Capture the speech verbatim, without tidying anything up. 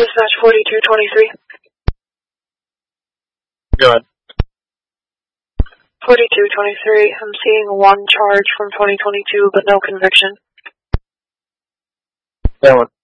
Dispatch forty-two twenty-three. Go ahead. forty-two twenty-three. I'm seeing one charge from twenty twenty-two, but no conviction. That one.